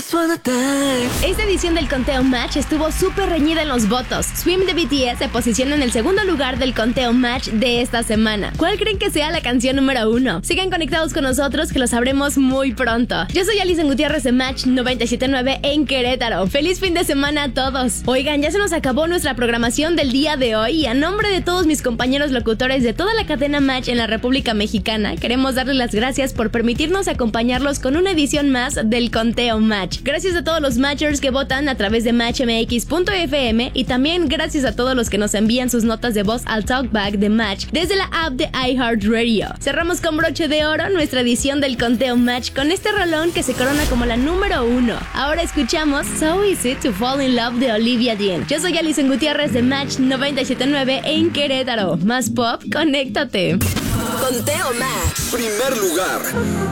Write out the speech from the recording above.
Esta edición del Conteo Match estuvo súper reñida en los votos. Swim de BTS se posiciona en el segundo lugar del Conteo Match de esta semana. ¿Cuál creen que sea la canción número 1? Sigan conectados con nosotros que lo sabremos muy pronto. Yo soy Alison Gutiérrez de Match 97.9 en Querétaro. ¡Feliz fin de semana a todos! Oigan, ya se nos acabó nuestra programación del día de hoy y a nombre de todos mis compañeros locutores de toda la cadena Match en la República Mexicana, queremos darles las gracias por permitirnos acompañarlos con una edición más del Conteo Match. Gracias a todos los Matchers que votan a través de matchmx.fm y también gracias a todos los que nos envían sus notas de voz al Talkback de Match desde la app de iHeartRadio. Cerramos con broche de oro nuestra edición del Conteo Match con este rolón que se corona como la número 1. Ahora escuchamos So Easy to Fall in Love de Olivia Dean. Yo soy Alison Gutiérrez de Match 97.9 en Querétaro. Más pop, conéctate. Conteo Match. Primer lugar.